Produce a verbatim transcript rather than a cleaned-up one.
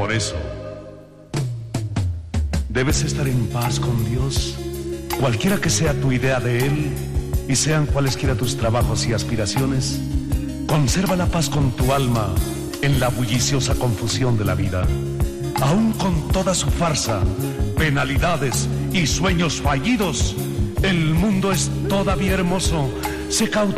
Por eso, debes estar en paz con Dios, cualquiera que sea tu idea de Él y sean cualesquiera tus trabajos y aspiraciones. Conserva la paz con tu alma en la bulliciosa confusión de la vida. Aún con toda su farsa, penalidades y sueños fallidos, el mundo es todavía hermoso. Se cautiva